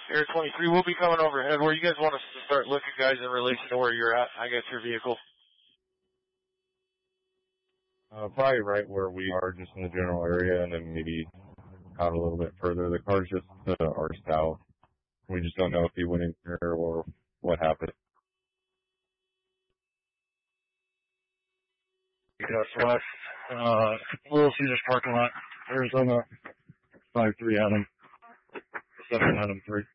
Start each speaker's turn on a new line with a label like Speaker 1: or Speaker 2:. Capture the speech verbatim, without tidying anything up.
Speaker 1: Air twenty-three, we'll be coming overhead. Where you guys want us to start looking, guys, in relation to where you're at? I got your vehicle.
Speaker 2: Uh, probably right where we are, just in the general area, and then maybe out a little bit further. The car's just to our south. We just don't know if he went in here or what happened.
Speaker 3: You got West, uh, Little Caesars parking lot, Arizona, five three Adam, seven Adam three.